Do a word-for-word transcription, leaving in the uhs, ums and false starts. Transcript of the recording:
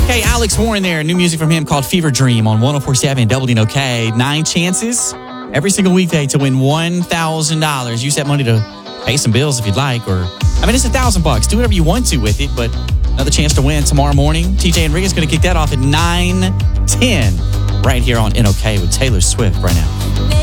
Okay, Alex Warren there. New music from him called Fever Dream on one oh four point seven W N O K. Nine chances every single weekday to win one thousand dollars. Use that money to pay some bills if you'd like. Or, I mean, it's a thousand bucks. Do whatever you want to with it, but another chance to win tomorrow morning. T J and Rick is going to kick that off at nine ten right here on N O K with Taylor Swift right now.